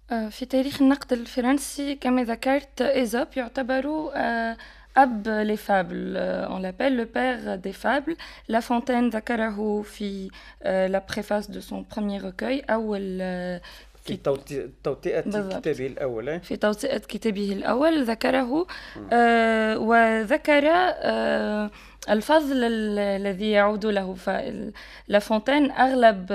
في تاريخ النقد الفرنسي كما ذكرت إيزوب يعتبر أب les fables. On l'appelle le père des fables. La Fontaine ذكره في la préface de son premier recueil أول في توطئة بالضبط. كتابه الأول. في توطئة كتابه الأول ذكره وذكر الفضل الذي يعود له. فلا فونتين أغلب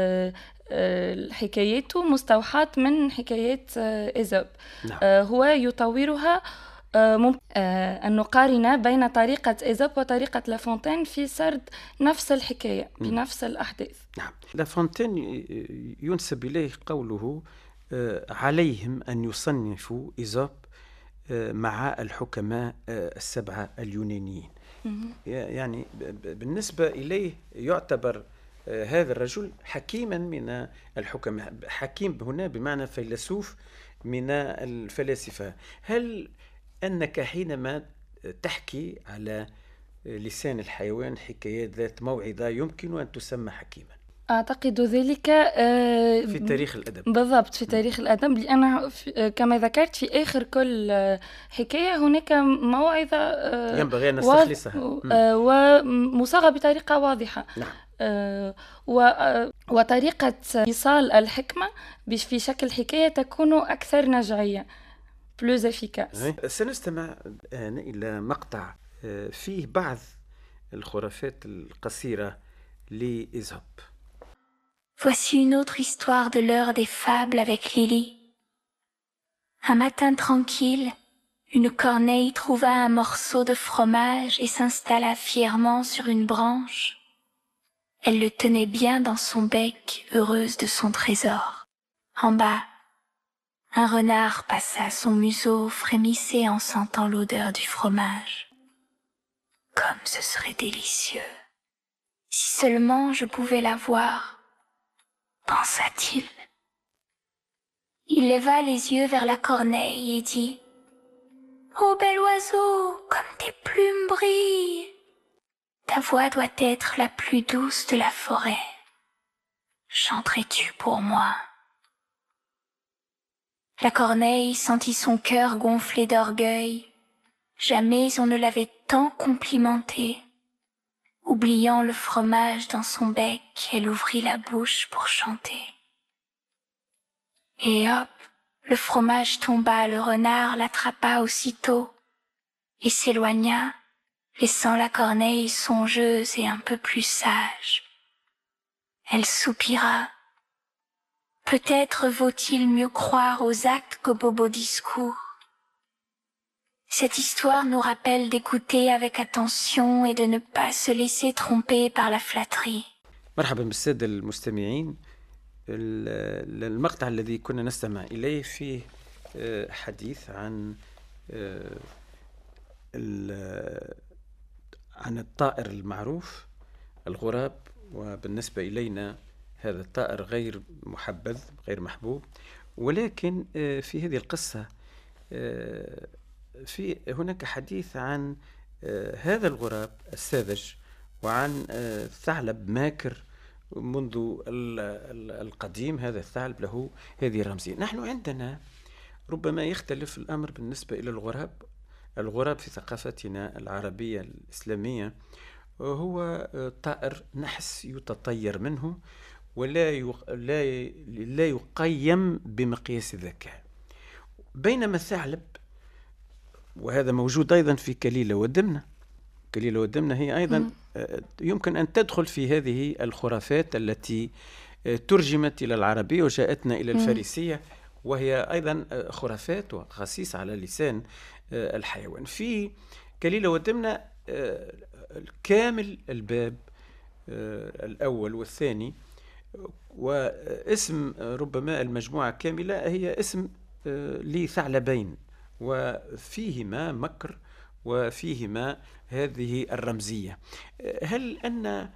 حكاياته مستوحاة من حكايات إيزوب. نعم. هو يطورها أن نقارن بين طريقة إيزوب وطريقة لا فونتين في سرد نفس الحكاية بنفس الأحداث. نعم. لا فونتين ينسب إليه قوله عليهم أن يصنفوا إيزوب مع الحكماء السبعة اليونانيين. يعني بالنسبة إليه يعتبر هذا الرجل حكيما من الحكماء. حكيم هنا بمعنى فيلسوف من الفلاسفة. هل أنك حينما تحكي على لسان الحيوان حكايات ذات موعظة يمكن أن تسمى حكيما؟ أعتقد ذلك في تاريخ الأدب. بالضبط في تاريخ الأدب، لأن كما ذكرت في آخر كل حكاية هناك موعظة ينبغي أن نستخلصها ومصاغة بطريقة واضحة. نعم. وطريقة إيصال الحكمة في شكل حكاية تكون أكثر نجعية plus efficace. سنستمع الآن إلى مقطع فيه بعض الخرافات القصيرة لإيزوب. Voici une autre histoire de l'heure des fables avec Lily. Un matin tranquille, une corneille trouva un morceau de fromage et s'installa fièrement sur une branche. Elle le tenait bien dans son bec, heureuse de son trésor. En bas, un renard passa, son museau frémissait en sentant l'odeur du fromage. Comme ce serait délicieux. Si seulement je pouvais la voir, pensa-t-il. Il leva les yeux vers la corneille et dit « Ô bel oiseau, comme tes plumes brillent, ta voix doit être la plus douce de la forêt. Chanterais-tu pour moi ?» La corneille sentit son cœur gonfler d'orgueil. Jamais on ne l'avait tant complimentée. Oubliant le fromage dans son bec, elle ouvrit la bouche pour chanter. Et hop, le fromage tomba, le renard l'attrapa aussitôt et s'éloigna, laissant la corneille songeuse et un peu plus sage. Elle soupira. Peut-être vaut-il mieux croire aux actes qu'aux bobos discours. Cette histoire nous rappelle d'écouter avec attention et de ne pas se laisser tromper par la flatterie. مرحبا بالسادة المستمعين. المقطع الذي كنا نستمع إليه فيه حديث عن الطائر المعروف الغراب، وبالنسبة إلينا هذا الطائر غير محبذ غير محبوب، ولكن في هذه القصة في هناك حديث عن هذا الغراب الساذج وعن ثعلب ماكر منذ القديم. هذا الثعلب له هذه الرمزية. نحن عندنا ربما يختلف الأمر بالنسبة إلى الغراب. الغراب في ثقافتنا العربية الإسلامية هو طائر نحس يتطير منه ولا لا يقيم بمقياس الذكاء، بينما الثعلب، وهذا موجود أيضا في كليلة ودمنة. كليلة ودمنة هي أيضا يمكن أن تدخل في هذه الخرافات التي ترجمت إلى العربية وجاءتنا إلى الفارسية، وهي أيضا خرافات وخصيص على لسان الحيوان. في كليلة ودمنة كامل الباب الأول والثاني، واسم ربما المجموعة كاملة هي اسم لثعلبين، وفيهما مكر وفيهما هذه الرمزية. هل أن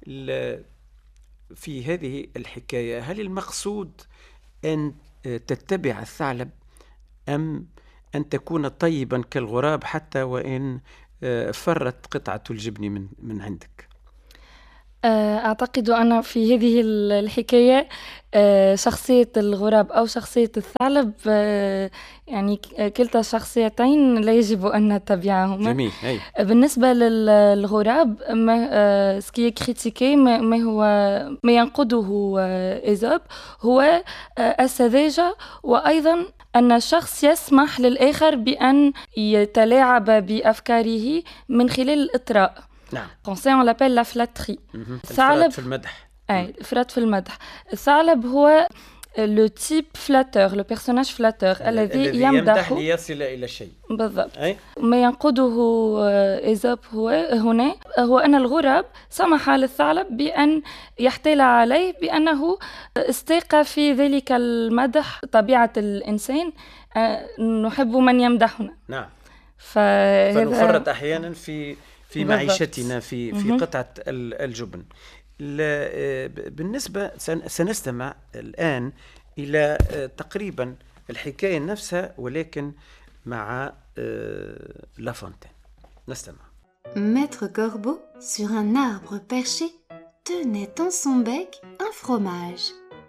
في هذه الحكاية هل المقصود أن تتبع الثعلب أم أن تكون طيبا كالغراب حتى وإن فرت قطعة الجبن من عندك؟ أعتقد أن في هذه الحكاية شخصية الغراب أو شخصية الثعلب يعني كلتا الشخصيتين لا يجب أن نتبعهما. جميل. أي. بالنسبة للغراب ما سكي كريتيكي ما ينقده إيزوب هو السذاجة، وأيضا أن الشخص يسمح للآخر بأن يتلاعب بأفكاره من خلال الإطراء. نعم. français on l'appelle la flatterie. الإفراط في المدح. أي الإفراط في المدح. الثعلب هو le type flatteur, le personnage flatteur الذي يمدح ليصل إلى شيء. بالضبط. ما ينقده إيزوب هو أن الغراب سمح للثعلب بأن يحتال عليه بأنه استاق في ذلك المدح طبيعة الإنسان، نحب من يمدحنا. نعم. فنفرط أحيانا في معيشتنا في قطعة الجبن. بالنسبة سنستمع الآن إلى تقريبا الحكاية نفسها ولكن مع لا فونتين. نستمع. Maître Corbeau, sur un arbre perché, tenait dans son bec un fromage.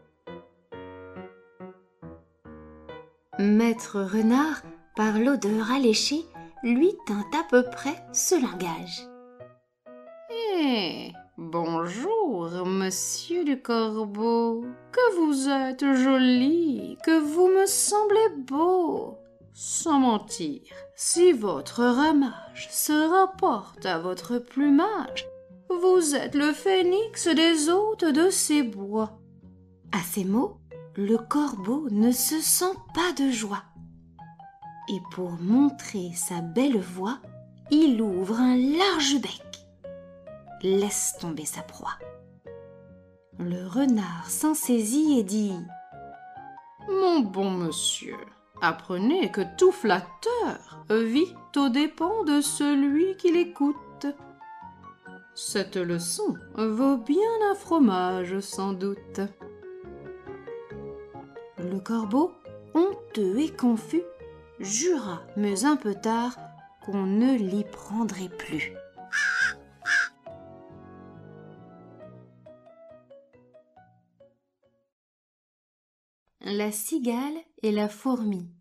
Maître Renard, par l'odeur alléchée, lui tint à peu près ce langage. Bonjour, monsieur du Corbeau, que vous êtes joli, que vous me semblez beau. Sans mentir, si votre ramage se rapporte à votre plumage, vous êtes le phénix des hôtes de ces bois. À ces mots, le corbeau ne se sent pas de joie. Et pour montrer sa belle voix, il ouvre un large bec. Laisse tomber sa proie. Le renard s'en saisit et dit : Mon bon monsieur, apprenez que tout flatteur vit aux dépens de celui qui l'écoute. Cette leçon vaut bien un fromage sans doute. Le corbeau, honteux et confus, jura, mais un peu tard, qu'on ne l'y prendrait plus. La cigale et la fourmi.